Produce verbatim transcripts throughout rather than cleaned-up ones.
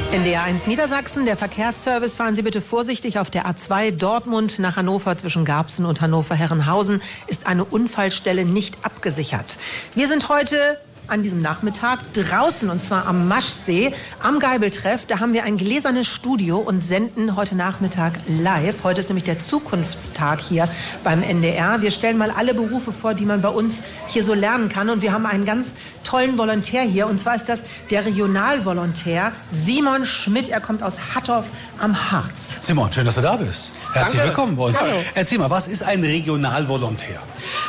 N D R eins Niedersachsen, der Verkehrsservice. Fahren Sie bitte vorsichtig auf der A zwei Dortmund nach Hannover. Zwischen Garbsen und Hannover-Herrenhausen ist eine Unfallstelle nicht abgesichert. Wir sind heute an diesem Nachmittag draußen, und zwar am Maschsee, am Geibeltreff. Da haben wir ein gläsernes Studio und senden heute Nachmittag live. Heute ist nämlich der Zukunftstag hier beim N D R. Wir stellen mal alle Berufe vor, die man bei uns hier so lernen kann. Und wir haben einen ganz tollen Volontär hier. Und zwar ist das der Regionalvolontär Simon Schmidt. Er kommt aus Hattorf am Harz. Simon, schön, dass du da bist. Herzlich Danke. willkommen bei uns. Hallo. Erzähl mal, was ist ein Regionalvolontär?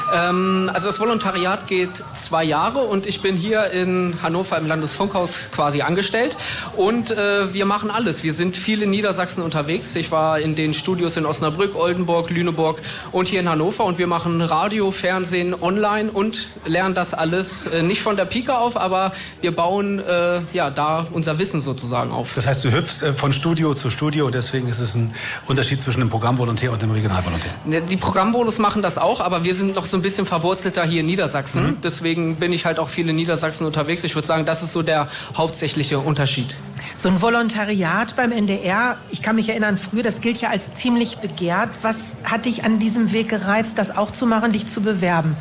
Ähm, also das Volontariat geht zwei Jahre und ich bin hier in Hannover im Landesfunkhaus quasi angestellt. Und äh, wir machen alles. Wir sind viel in Niedersachsen unterwegs. Ich war in den Studios in Osnabrück, Oldenburg, Lüneburg und hier in Hannover. Und wir machen Radio, Fernsehen, online und lernen das alles äh, nicht von der Pike auf, aber wir bauen äh, ja, da unser Wissen sozusagen auf. Das heißt, du hüpfst äh, von Studio zu Studio und deswegen ist es ein Unterschied zwischen dem Programmvolontär und dem Regionalvolontär. Die Programmvolos machen das auch, aber wir sind noch so ein bisschen verwurzelter hier in Niedersachsen. Mhm. Deswegen bin ich halt auch viel in Niedersachsen unterwegs. Ich würde sagen, das ist so der hauptsächliche Unterschied. So ein Volontariat beim N D R, ich kann mich erinnern, früher, das gilt ja als ziemlich begehrt. Was hat dich an diesem Weg gereizt, das auch zu machen, dich zu bewerben?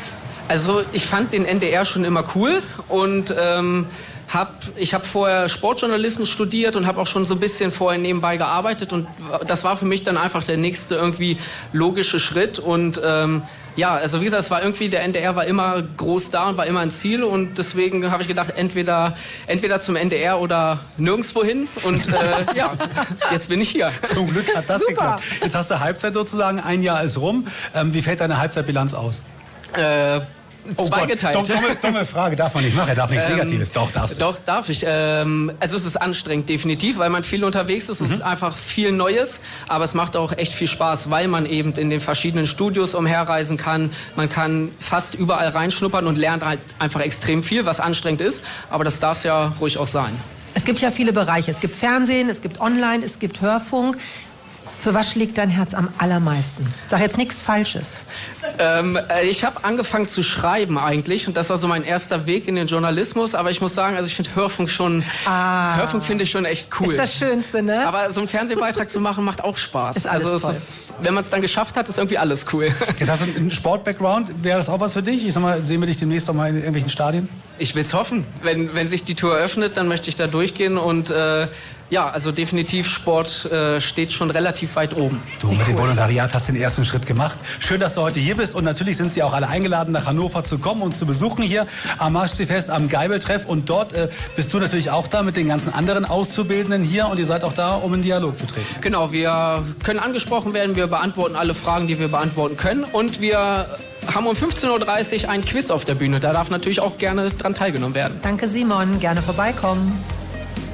Also ich fand den N D R schon immer cool und ähm, hab, ich habe vorher Sportjournalismus studiert und habe auch schon so ein bisschen vorher nebenbei gearbeitet und das war für mich dann einfach der nächste irgendwie logische Schritt und ähm, ja, also wie gesagt, es war irgendwie, der N D R war immer groß da und war immer ein Ziel und deswegen habe ich gedacht, entweder, entweder zum N D R oder nirgendwo hin und äh, ja, jetzt bin ich hier. Zum Glück hat das geklappt. Jetzt hast du Halbzeit sozusagen, ein Jahr ist rum. Ähm, wie fällt deine Halbzeitbilanz aus? Äh, Oh Zweigeteilt. Gott, dumme, dumme Frage, darf man nicht machen, er darf nichts Ähm, Negatives, doch, darfst du. Doch, darf ich. Ähm, also es ist anstrengend, definitiv, weil man viel unterwegs ist, es Mhm. ist einfach viel Neues, aber es macht auch echt viel Spaß, weil man eben in den verschiedenen Studios umherreisen kann, man kann fast überall reinschnuppern und lernt halt einfach extrem viel, was anstrengend ist, aber das darf es ja ruhig auch sein. Es gibt ja viele Bereiche. Es gibt Fernsehen, es gibt Online, es gibt Hörfunk. Für was schlägt dein Herz am allermeisten? Sag jetzt nichts Falsches. Ähm, äh, ich habe angefangen zu schreiben eigentlich und das war so mein erster Weg in den Journalismus, aber ich muss sagen, also ich finde Hörfunk schon, Ah. Hörfunk finde ich schon echt cool. Ist das Schönste, ne? Aber so einen Fernsehbeitrag zu machen, macht auch Spaß. Ist alles also toll. es ist, wenn man es dann geschafft hat, ist irgendwie alles cool. Jetzt hast du einen Sport-Background, wäre das auch was für dich? Ich sag mal, sehen wir dich demnächst auch mal in irgendwelchen Stadien? Ich will's hoffen. Wenn, wenn sich die Tür öffnet, dann möchte ich da durchgehen und äh, ja, also definitiv Sport äh, steht schon relativ weit oben. Du, mit dem Volontariat hast du den ersten Schritt gemacht. Schön, dass du heute hier bist und natürlich sind Sie auch alle eingeladen, nach Hannover zu kommen und zu besuchen hier am Maschsee-Fest, am Geibeltreff. Und dort äh, bist du natürlich auch da mit den ganzen anderen Auszubildenden hier und ihr seid auch da, um in Dialog zu treten. Genau, wir können angesprochen werden, wir beantworten alle Fragen, die wir beantworten können und wir haben um fünfzehn Uhr dreißig ein Quiz auf der Bühne. Da darf natürlich auch gerne dran teilgenommen werden. Danke, Simon. Gerne vorbeikommen.